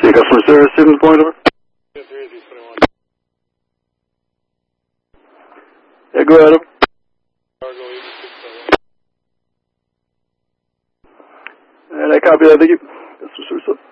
Yeah, customer service, 7 point over. Yeah, go ahead. And I copy that. Thank you. Customer service.